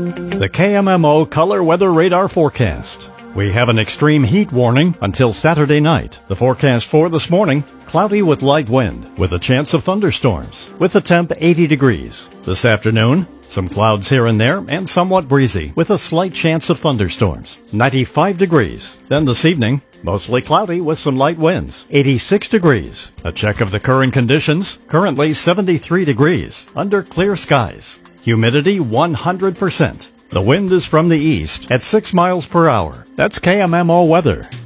The KMMO Color Weather Radar Forecast. We have an extreme heat warning until Saturday night. The forecast for this morning, cloudy with light wind, with a chance of thunderstorms, with the temp 80 degrees. This afternoon, some clouds here and there, and somewhat breezy, with a slight chance of thunderstorms, 95 degrees. Then this evening, mostly cloudy with some light winds, 86 degrees. A check of the current conditions, currently 73 degrees, under clear skies. Humidity 100%. The wind is from the east at 6 miles per hour. That's KMMO weather.